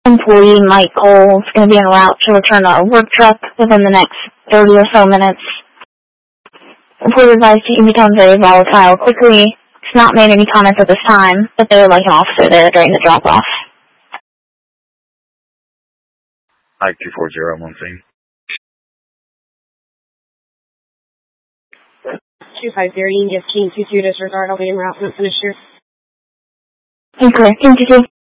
employee, Michael, is going to be en route to return to our work truck within the next 30 or so minutes. Employee advised he can become very volatile quickly. He's not made any comments at this time, but they would like an officer there during the drop-off. Ike 240, I'm on scene. 250, EFT 22 disregard, I'll be en route to finish here. Incorrect, 22.